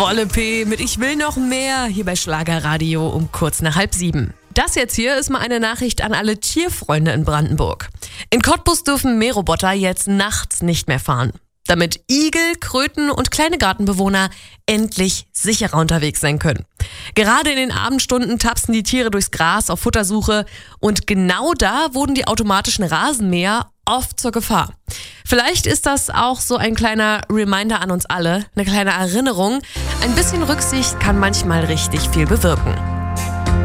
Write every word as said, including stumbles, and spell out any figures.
Wolle P. mit Ich will noch mehr hier bei Schlagerradio um kurz nach halb sieben. Das jetzt hier ist mal eine Nachricht an alle Tierfreunde in Brandenburg. In Cottbus dürfen Mähroboter jetzt nachts nicht mehr fahren, damit Igel, Kröten und kleine Gartenbewohner endlich sicherer unterwegs sein können. Gerade in den Abendstunden tapsen die Tiere durchs Gras auf Futtersuche und genau da wurden die automatischen Rasenmäher oft zur Gefahr. Vielleicht ist das auch so ein kleiner Reminder an uns alle, eine kleine Erinnerung. Ein bisschen Rücksicht kann manchmal richtig viel bewirken.